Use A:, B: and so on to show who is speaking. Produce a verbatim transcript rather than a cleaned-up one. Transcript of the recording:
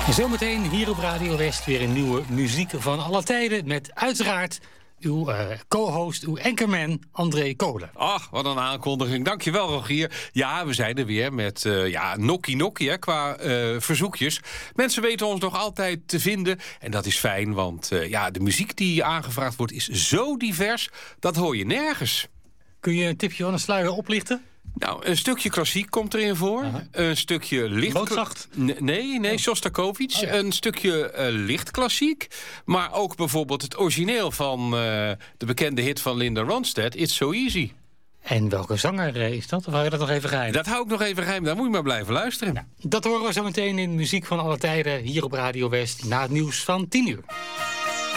A: Zometeen hier op Radio West weer een nieuwe muziek van alle tijden. Met uiteraard uw uh, co-host, uw anchorman, André Kolen.
B: Ach, wat een aankondiging. Dankjewel, Rogier. Ja, we zijn er weer met uh, ja, nokkie nokkie hè, qua uh, verzoekjes. Mensen weten ons nog altijd te vinden. En dat is fijn, want uh, ja, de muziek die aangevraagd wordt is zo divers. Dat hoor je nergens.
A: Kun je een tipje van de sluier oplichten?
B: Nou, een stukje klassiek komt erin voor.
A: Aha.
B: Een stukje licht...
A: Mozart?
B: Nee, nee, Shostakovich. Oh, ja. Een stukje uh, lichtklassiek. Maar ook bijvoorbeeld het origineel van uh, de bekende hit van Linda Ronstadt, It's So Easy.
A: En welke zanger is dat? Of hou je dat nog even geheim?
B: Dat hou ik nog even geheim. Daar moet je maar blijven luisteren.
A: Nou, dat horen we zo meteen in Muziek van alle tijden hier op Radio West na het nieuws van tien uur.